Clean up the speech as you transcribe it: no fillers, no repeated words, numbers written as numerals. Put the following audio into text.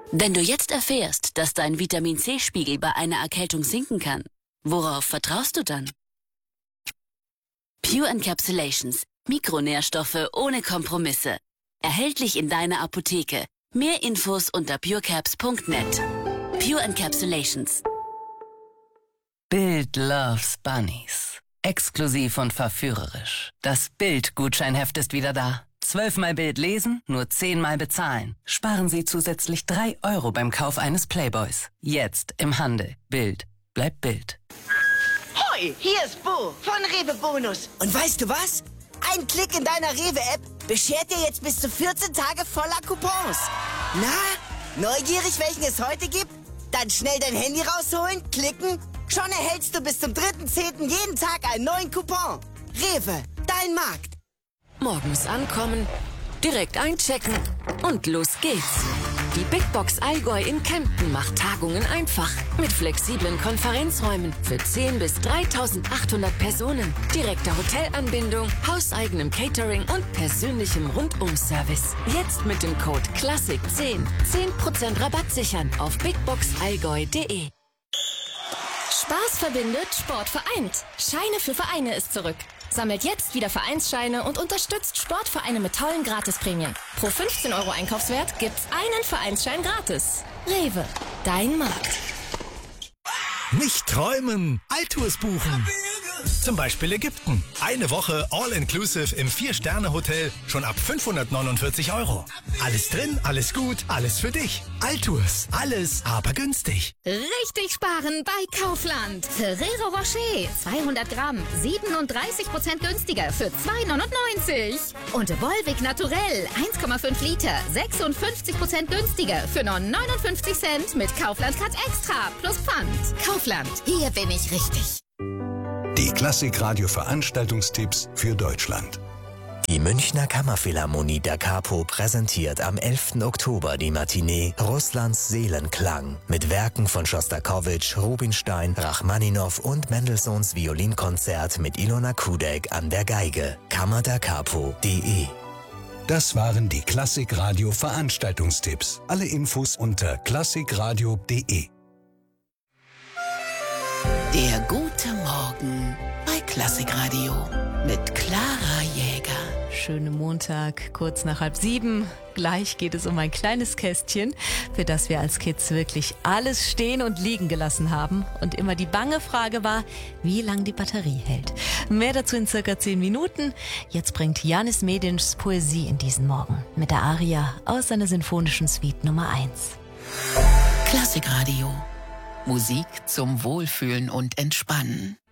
Wenn du jetzt erfährst, dass dein Vitamin-C-Spiegel bei einer Erkältung sinken kann, worauf vertraust du dann? Pure Encapsulations. Mikronährstoffe ohne Kompromisse. Erhältlich in deiner Apotheke. Mehr Infos unter purecaps.net. Pure Encapsulations. Bild loves Bunnies. Exklusiv und verführerisch. Das Bild-Gutscheinheft ist wieder da. 12-mal Bild lesen, nur 10-mal bezahlen. Sparen Sie zusätzlich 3 € beim Kauf eines Playboys. Jetzt im Handel. Bild. Bleibt Bild. Hoi, hier ist Bo von Rewe Bonus. Und weißt du was? Ein Klick in deiner Rewe-App beschert dir jetzt bis zu 14 Tage voller Coupons. Na, neugierig, welchen es heute gibt? Dann schnell dein Handy rausholen, klicken. Schon erhältst du bis zum 3.10. jeden Tag einen neuen Coupon. Rewe, dein Markt. Morgens ankommen, direkt einchecken und los geht's. Die Big Box Allgäu in Kempten macht Tagungen einfach. Mit flexiblen Konferenzräumen für 10 bis 3.800 Personen, direkter Hotelanbindung, hauseigenem Catering und persönlichem Rundumservice. Jetzt mit dem Code CLASSIC10 10% Rabatt sichern auf bigboxallgäu.de. Spaß verbindet, Sport vereint. Scheine für Vereine ist zurück. Sammelt jetzt wieder Vereinsscheine und unterstützt Sportvereine mit tollen Gratisprämien. Pro 15 € Einkaufswert gibt's einen Vereinsschein gratis. Rewe, dein Markt. Nicht träumen, Altours buchen. Zum Beispiel Ägypten. Eine Woche All-Inclusive im 4-Sterne-Hotel schon ab 549 €. Alles drin, alles gut, alles für dich. Altours, alles aber günstig. Richtig sparen bei Kaufland. Ferrero Rocher, 200 Gramm, 37% günstiger für 2,99 €. Und Volvic Naturell, 1,5 Liter, 56% günstiger für nur 59 Cent mit Kaufland Cut Extra plus Pfand. Kaufland, hier bin ich richtig. Die Klassik-Radio-Veranstaltungstipps für Deutschland. Die Münchner Kammerphilharmonie der Capo präsentiert am 11. Oktober die Matinee Russlands Seelenklang mit Werken von Schostakowitsch, Rubinstein, Rachmaninow und Mendelssohns Violinkonzert mit Ilona Kudek an der Geige. kammerdercapo.de. Das waren die Klassik-Radio-Veranstaltungstipps. Alle Infos unter klassikradio.de. Der gute Morgen bei Klassikradio mit Clara Jäger. Schönen Montag, kurz nach 6:30. Gleich geht es um ein kleines Kästchen, für das wir als Kids wirklich alles stehen und liegen gelassen haben. Und immer die bange Frage war, wie lang die Batterie hält. Mehr dazu in circa 10 Minuten. Jetzt bringt Janis Medinschs Poesie in diesen Morgen mit der Aria aus seiner sinfonischen Suite Nummer 1. Klassikradio. Musik zum Wohlfühlen und Entspannen.